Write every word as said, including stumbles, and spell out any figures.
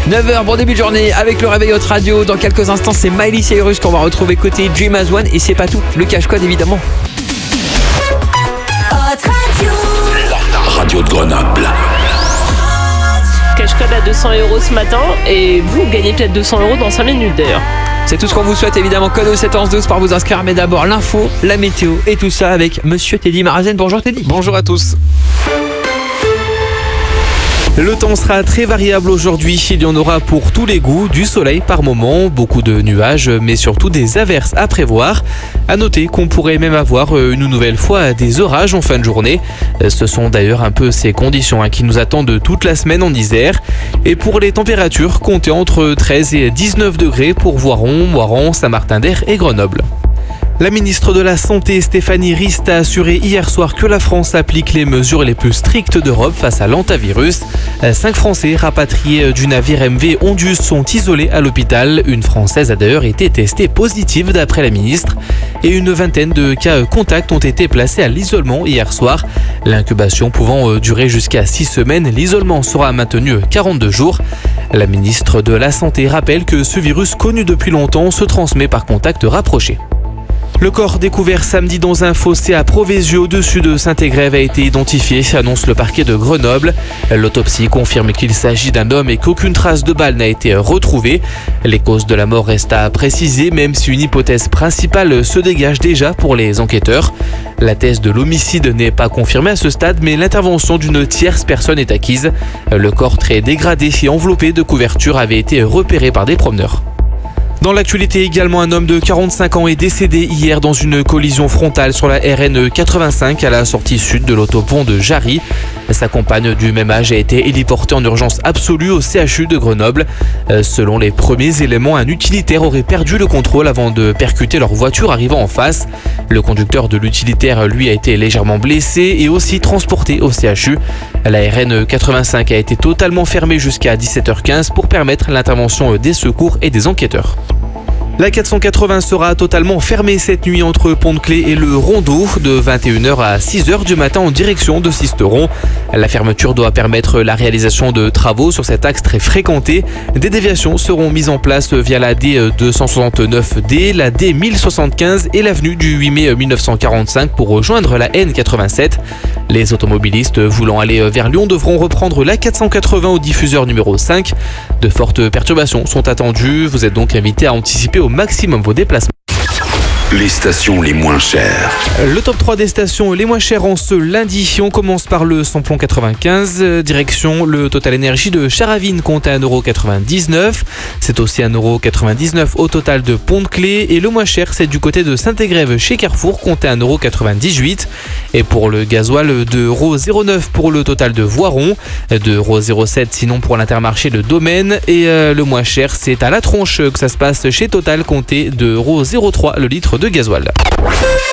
neuf heures, bon début de journée avec le réveil Hot Radio. Dans quelques instants, c'est Miley Cyrus qu'on va retrouver côté Dream as One. Et c'est pas tout, le cache-code évidemment. Hot Radio. La radio de Grenoble. Cache-code à deux cents euros ce matin et vous gagnez peut-être deux cents euros dans cinq minutes d'ailleurs. C'est tout ce qu'on vous souhaite évidemment. Code au sept un un douze par vous inscrire. Mais d'abord l'info, la météo et tout ça avec Monsieur Teddy Marazen. Bonjour Teddy. Bonjour à tous. Le temps sera très variable aujourd'hui, il y en aura pour tous les goûts, du soleil par moment, beaucoup de nuages, mais surtout des averses à prévoir. À noter qu'on pourrait même avoir une nouvelle fois des orages en fin de journée. Ce sont d'ailleurs un peu ces conditions hein, qui nous attendent toute la semaine en Isère. Et pour les températures, comptez entre treize et dix-neuf degrés pour Voiron, Moiran, Saint-Martin-d'Air et Grenoble. La ministre de la Santé, Stéphanie Rist, a assuré hier soir que la France applique les mesures les plus strictes d'Europe face à l'hantavirus. Cinq Français rapatriés du navire M V Ondus sont isolés à l'hôpital. Une Française a d'ailleurs été testée positive d'après la ministre. Et une vingtaine de cas contacts ont été placés à l'isolement hier soir. L'incubation pouvant durer jusqu'à six semaines, l'isolement sera maintenu quarante-deux jours. La ministre de la Santé rappelle que ce virus connu depuis longtemps se transmet par contact rapproché. Le corps découvert samedi dans un fossé à Provésio au-dessus de Saint-Égrève a été identifié, annonce le parquet de Grenoble. L'autopsie confirme qu'il s'agit d'un homme et qu'aucune trace de balle n'a été retrouvée. Les causes de la mort restent à préciser, même si une hypothèse principale se dégage déjà pour les enquêteurs. La thèse de l'homicide n'est pas confirmée à ce stade, mais l'intervention d'une tierce personne est acquise. Le corps très dégradé et enveloppé de couverture avait été repéré par des promeneurs. Dans l'actualité également, un homme de quarante-cinq ans est décédé hier dans une collision frontale sur la R N quatre-vingt-cinq à la sortie sud de l'autopont de Jarry. Sa compagne du même âge a été héliportée en urgence absolue au C H U de Grenoble. Selon les premiers éléments, un utilitaire aurait perdu le contrôle avant de percuter leur voiture arrivant en face. Le conducteur de l'utilitaire, lui, a été légèrement blessé et aussi transporté au C H U. La R N quatre-vingt-cinq a été totalement fermée jusqu'à dix-sept heures quinze pour permettre l'intervention des secours et des enquêteurs. La quatre cent quatre-vingts sera totalement fermée cette nuit entre Pont-de-Clé et le Rondeau de vingt et une heures à six heures du matin en direction de Sisteron. La fermeture doit permettre la réalisation de travaux sur cet axe très fréquenté. Des déviations seront mises en place via la D deux cent soixante-neuf D, la D mille soixante-quinze et l'avenue du huit mai mille neuf cent quarante-cinq pour rejoindre la N quatre-vingt-sept. Les automobilistes voulant aller vers Lyon devront reprendre la quatre cent quatre-vingts au diffuseur numéro cinq. De fortes perturbations sont attendues. Vous êtes donc invité à anticiper au maximum vos déplacements. Les stations les moins chères. Le top trois des stations les moins chères en ce lundi. On commence par le samplon quatre-vingt-quinze. Direction le Total Énergie de Charavine compte à un euro quatre-vingt-dix-neuf. C'est aussi un euro quatre-vingt-dix-neuf au total de Pont-de-Clé. Et le moins cher, c'est du côté de Saint-Égrève chez Carrefour, compte à un euro quatre-vingt-dix-huit. Et pour le gasoil, deux euros zéro neuf pour le total de Voiron. deux euros zéro sept sinon pour l'Intermarché de Domaine. Et euh, le moins cher, c'est à la tronche que ça se passe chez Total, compté deux euros zéro trois le litre de gasoil.